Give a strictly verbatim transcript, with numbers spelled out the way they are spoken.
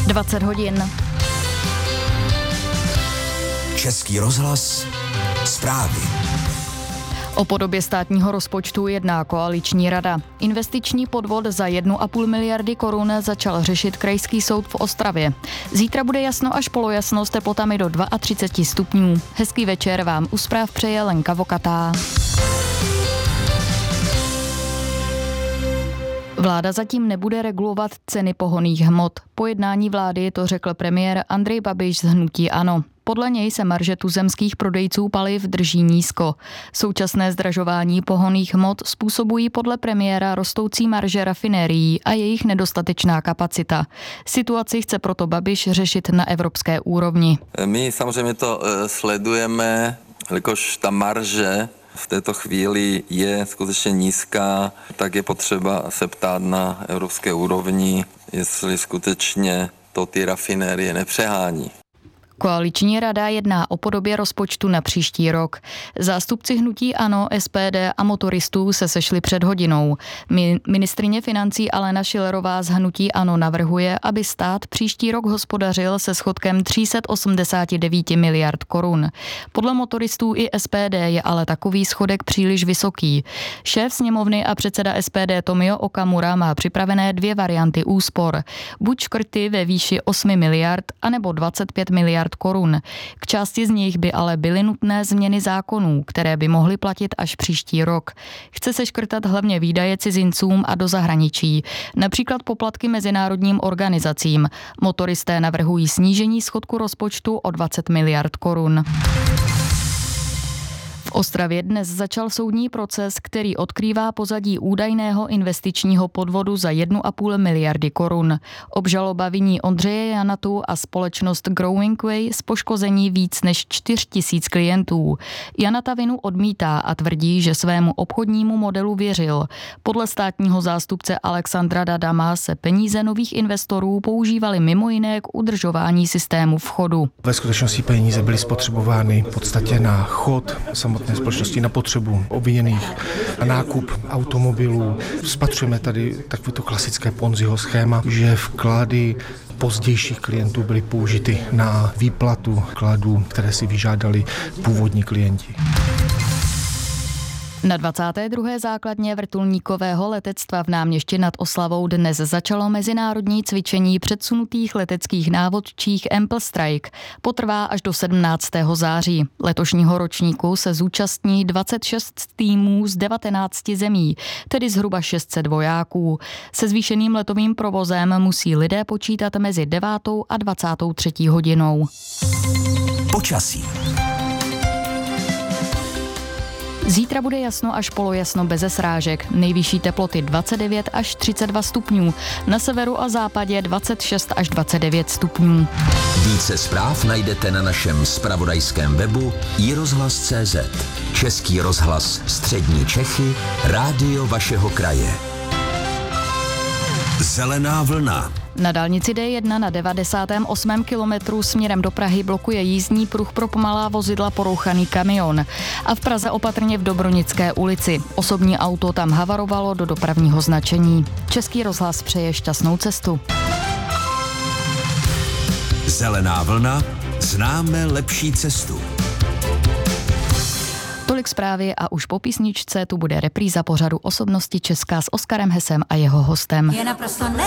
dvacet hodin. Český rozhlas, zprávy. O podobě státního rozpočtu jedná koaliční rada. Investiční podvod za jednu a půl miliardy korun začal řešit Krajský soud v Ostravě. Zítra bude jasno až polojasno s teplotami do třicet dva stupňů. Hezký večer vám u zpráv přeje Lenka Vokatá. Vláda zatím nebude regulovat ceny pohonných hmot. Po jednání vlády to řekl premiér Andrej Babiš z hnutí ANO. Podle něj se marže tuzemských prodejců paliv drží nízko. Současné zdražování pohonných hmot způsobují podle premiéra rostoucí marže rafinérií a jejich nedostatečná kapacita. Situaci chce proto Babiš řešit na evropské úrovni. My samozřejmě to sledujeme, jelikož ta marže v této chvíli je skutečně nízká, tak je potřeba se ptát na evropské úrovni, jestli skutečně to ty rafinérie nepřehání. Koaliční rada jedná o podobě rozpočtu na příští rok. Zástupci hnutí ANO, S P D a motoristů se sešli před hodinou. Ministryně financí Alena Schillerová z hnutí ANO navrhuje, aby stát příští rok hospodařil se schodkem tři sta osmdesát devět miliard korun. Podle motoristů i S P D je ale takový schodek příliš vysoký. Šéf sněmovny a předseda S P D Tomio Okamura má připravené dvě varianty úspor. Buď škrty ve výši osm miliard, anebo dvacet pět miliard korun. K části z nich by ale byly nutné změny zákonů, které by mohly platit až příští rok. Chce se škrtat hlavně výdaje cizincům a do zahraničí, například poplatky mezinárodním organizacím. Motoristé navrhují snížení schodku rozpočtu o dvacet miliard korun. V Ostravě dnes začal soudní proces, který odkrývá pozadí údajného investičního podvodu za jednu a půl miliardy korun. Obžaloba viní Ondřeje Janatu a společnost Growing Way z poškození víc než čtyři tisíce klientů. Janata vinu odmítá a tvrdí, že svému obchodnímu modelu věřil. Podle státního zástupce Alexandra Dadama se peníze nových investorů používaly mimo jiné k udržování systému v chodu. Ve skutečnosti peníze byly spotřebovány v podstatě na chod samotné společnosti, na potřebu obviněných, na nákup automobilů. Spatřujeme tady takovéto klasické Ponziho schéma, že vklady pozdějších klientů byly použity na výplatu vkladů, které si vyžádali původní klienti. Na dvacáté druhé základně vrtulníkového letectva v Náměšti nad Oslavou dnes začalo mezinárodní cvičení předsunutých leteckých návodčích Ample Strike. Potrvá až do sedmnáctého září. Letošního ročníku se zúčastní dvacet šest týmů z devatenácti zemí, tedy zhruba šest set vojáků. Se zvýšeným letovým provozem musí lidé počítat mezi devátou a dvacátou třetí hodinou. Počasí. Zítra bude jasno až polojasno beze srážek. Nejvyšší teploty dvacet devět až třicet dva stupňů. Na severu a západě dvacet šest až dvacet devět stupňů. Více zpráv najdete na našem zpravodajském webu i rozhlas tečka cé zet. Český rozhlas Střední Čechy, rádio vašeho kraje. Zelená vlna. Na dálnici D jedna na devadesátém osmém kilometru směrem do Prahy blokuje jízdní pruh pro pomalá vozidla porouchaný kamion. A v Praze opatrně v Dobronické ulici. Osobní auto tam havarovalo do dopravního značení. Český rozhlas přeje šťastnou cestu. Zelená vlna. Známe lepší cestu. Tolik zprávy a už po písničce tu bude repríza pořadu Osobnosti Česká s Oskarem Hesem a jeho hostem. Je naprosto ne-